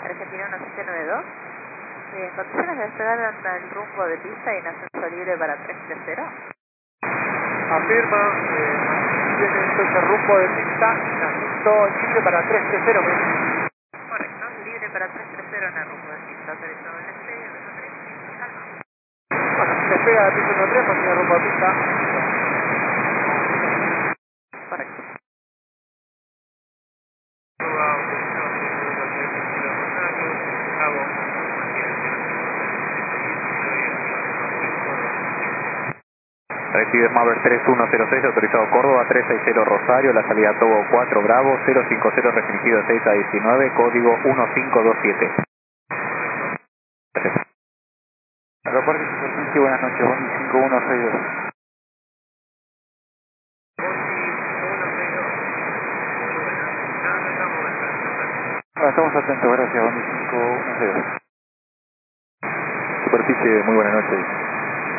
Argentina 1792. Bien, condiciones de esperar en el rumbo de pista y en ascenso libre para 330. Afirma, tiene entonces rumbo de pista, en ascenso libre para 330. Correcto, libre para 330 en el rumbo de pista, autorizado el despegue, el 135, calma. Bueno, despega de piso 13, mantiene rumbo de pista. Correcto. Recibe Maverick 3106, autorizado Córdoba 360 Rosario, la salida Togo 4 Bravo, 050 restringido 6 a 19, código 1527. Gracias. Aeropuerto de Superficie, buenas noches, Bondi 5162. Estamos atentos, gracias, Bondi 5162. Superficie, muy buenas noches.